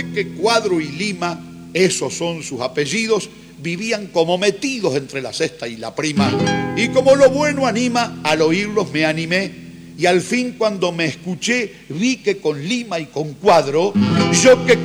fue que Cuadro y Lima, esos son sus apellidos, vivían como metidos entre la sexta y la prima. Y como lo bueno anima, al oírlos me animé. Y al fin cuando me escuché, vi que con Lima y con Cuadro, yo que